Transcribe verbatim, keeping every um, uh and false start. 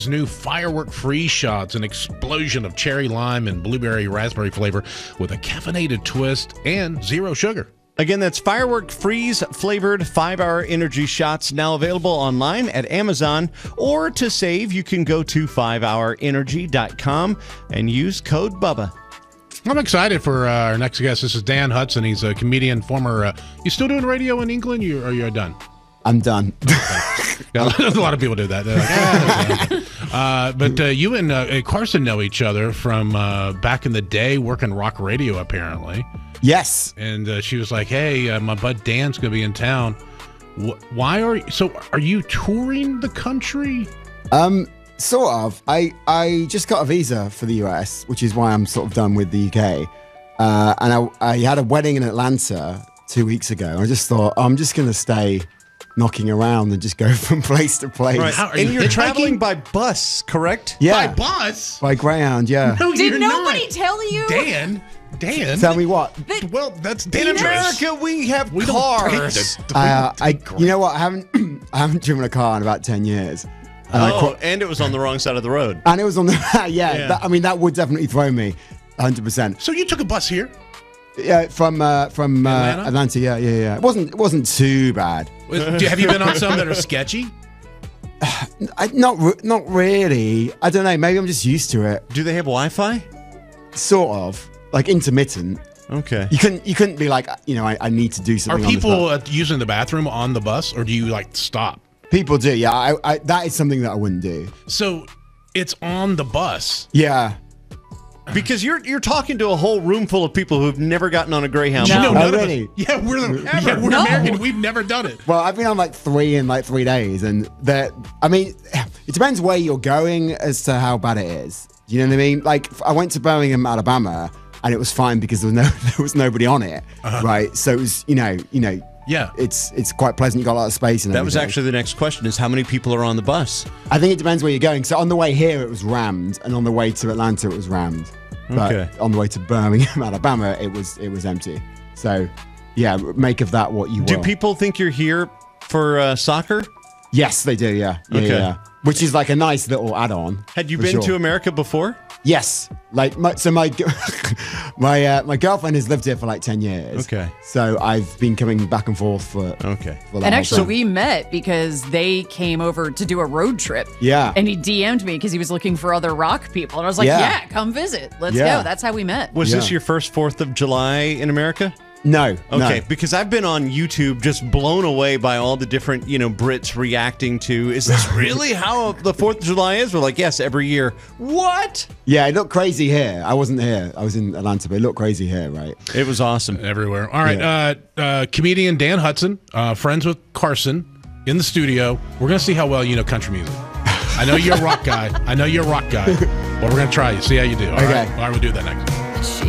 New firework freeze shots, an explosion of cherry lime and blueberry raspberry flavor with a caffeinated twist and zero sugar. Again, that's firework freeze flavored five hour energy shots, now available online at Amazon. Or to save, you can go to five hour energy dot com and use code BUBBA. I'm excited for uh, our next guest. This is Dan Hudson. He's a comedian, former. Uh, you still doing radio in England? You or you're done? I'm done. Yeah, a lot of people do that. Like, ah, uh, but uh, you and uh, Carson know each other from uh, back in the day, working rock radio, apparently. Yes. And uh, she was like, "Hey, uh, my bud Dan's gonna be in town. Wh- why are you, so? Are you touring the country?" Um, sort of. I I just got a visa for the U S, which is why I'm sort of done with the U K. Uh, and I I had a wedding in Atlanta two weeks ago. And I just thought, oh, I'm just gonna stay knocking around and just go from place to place. Right. How, are and you you're hitchhiking? traveling by bus, correct? Yeah. By bus? By Greyhound, yeah. No, Did you're nobody not. tell you? Dan, Dan. Tell me what. Well, that's In dangerous. America, we have We don't cars. take the- Uh, I, you know what? I haven't, I haven't driven a car in about ten years. And, I Oh, qu- and it was on the wrong side of the road. and it was on the, yeah, Yeah. That, I mean, that would definitely throw me one hundred percent. So you took a bus here? Yeah, from, uh, from uh, Atlanta? Atlanta, yeah, yeah, yeah. It wasn't, it wasn't too bad. Do you- Have you been on some that are sketchy? I, not, re- not really. I don't know. Maybe I'm just used to it. Do they have Wi-Fi? Sort of. Like intermittent. Okay. You couldn't, you couldn't be like, you know, I, I need to do Are something on this people bus. uh, using the bathroom on the bus, or do you like stop? People do, yeah. I, I, that is something that I wouldn't do. So it's on the bus. Yeah. Because you're you're talking to a whole room full of people who've never gotten on a Greyhound. No. You know, Oh, none of us- really? yeah, we're the, yeah, we're No. American. We've never done it. Well, I've been on like three in like three days, and that I mean, it depends where you're going as to how bad it is. You know what I mean? Like, I went to Birmingham, Alabama, and it was fine because there was no there was nobody on it, Uh-huh. right? So it was, you know, you know, Yeah. it's it's quite pleasant. You got a lot of space, and That was everything. actually the next question: is how many people are on the bus? I think it depends where you're going. So on the way here, it was rammed, and on the way to Atlanta, it was rammed. But Okay. on the way to Birmingham, Alabama, it was it was empty. So, yeah, make of that what you Do will. people think you're here for uh, soccer? Yes, they do. Yeah. Yeah, Okay. yeah. Which is like a nice little add-on. Had you for been sure. to America before? Yes. Like my, so my my uh, my girlfriend has lived here for like ten years. Okay. So I've been coming back and forth for Okay. for the And whole actually, time. we met because they came over to do a road trip. Yeah. And he D M'd me because he was looking for other rock people. And I was like, Yeah. yeah, come visit. Let's Yeah. go. That's how we met. Was this Yeah. your first Fourth of July in America? No. Okay, No. because I've been on YouTube just blown away by all the different, you know, Brits reacting to, is this really how the fourth of July is? We're like, yes, every year. What? Yeah, it looked crazy here. I wasn't here. I was in Atlanta, but it looked crazy here, right? It was awesome. Everywhere. All right. Uh, uh, comedian Dan Hudson, uh, friends with Carson in the studio. We're going to see how well you know country music. I know you're a rock guy. I know you're a rock guy. But we're going to try you. See how you do. All Okay. right. All right. We'll do that next. Jeez.